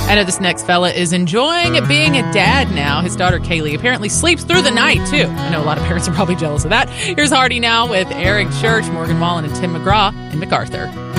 I know this next fella is enjoying being a dad now. His daughter Kaylee apparently sleeps through the night, too. I know a lot of parents are probably jealous of that. Here's Hardy now with Eric Church, Morgan Wallen, and Tim McGraw in MacArthur.